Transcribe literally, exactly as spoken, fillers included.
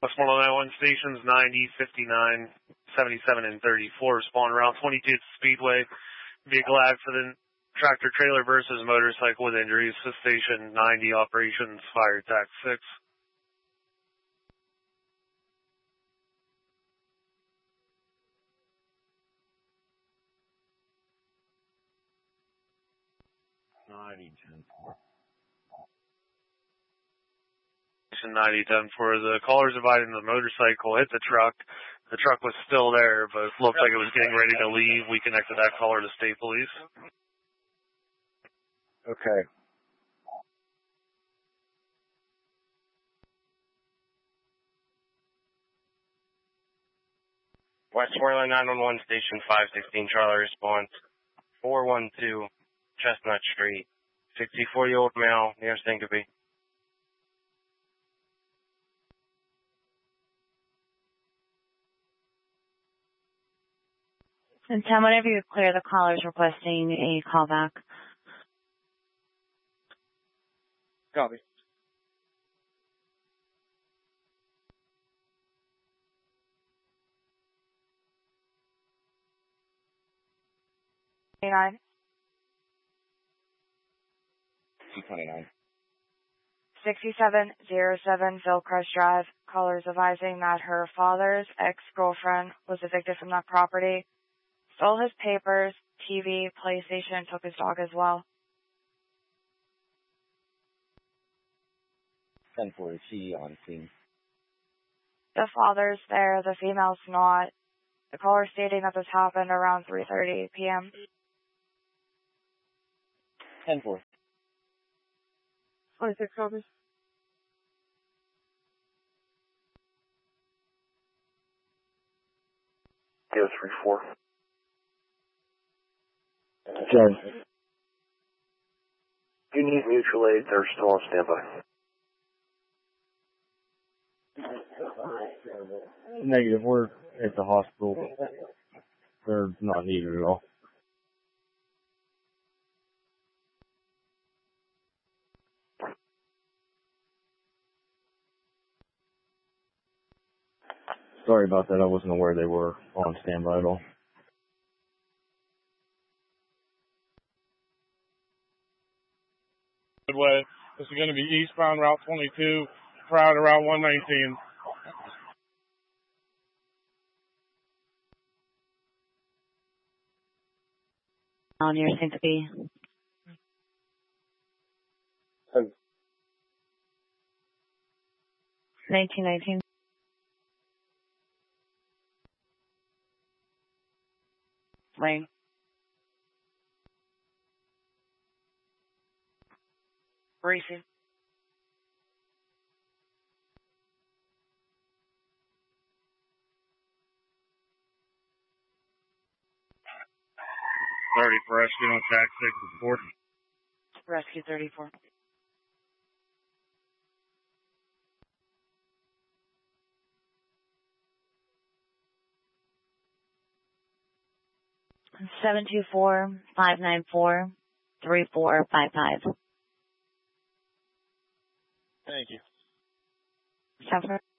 West one oh nine one stations ninety, fifty-nine, seventy-seven, and thirty-four. Respond around twenty-two Speedway. Vehicle accident. Tractor trailer versus motorcycle with injuries. To station ninety. Operations fire attack six. ninety, ten four. ninety, ten four. The caller's dividing the motorcycle, hit the truck. The truck was still there, but looked like it was getting ready to leave. We connected that caller to state police. Okay. Westmoreland nine one one station five sixteen Charlie response. four one two Chestnut Street. sixty-four-year-old male near Syncope. And Tom, whenever you're clear, the caller's requesting a callback. Copy. twenty-nine. two twenty-nine. sixty-seven oh seven Philcrest Drive. Callers advising that her father's ex-girlfriend was evicted from that property, stole his papers, T V, PlayStation, and took his dog as well. ten four, is she on scene? The father's there, the female's not. The caller stating that this happened around three thirty p.m. ten four. twenty-six copies. Go three four. ten. You need mutual aid. They're still on standby. Negative. We're at the hospital. They're not needed at all. Sorry about that. I wasn't aware they were on standby at all. Way. This is going to be eastbound Route twenty-two, prior to Route one nineteen. On your Syncope. nineteen nineteen. Lane. Racing. thirty for rescue on track six with four. Rescue thirty-four. seven two four, five nine four, three four five five. Thank you. Suffer.